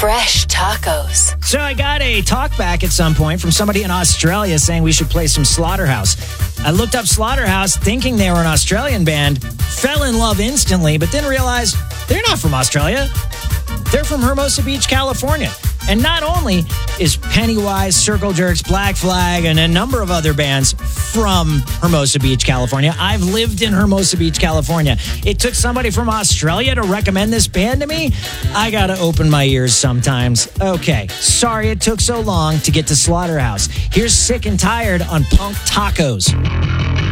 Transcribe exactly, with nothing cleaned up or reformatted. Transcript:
Fresh tacos. So I got a talk back at some point from somebody in Australia saying we should play some Slaughterhouse. I looked up Slaughterhouse thinking they were an Australian band, fell in love instantly, but then realized they're not from Australia. They're from Hermosa Beach, California. And not only is Pennywise, Circle Jerks, Black Flag, and a number of other bands from Hermosa Beach, California, I've lived in Hermosa Beach, California. It took somebody from Australia to recommend this band to me? I gotta open my ears sometimes. Okay, sorry it took so long to get to Slaughterhouse. Here's Sick and Tired on Punk Tacos.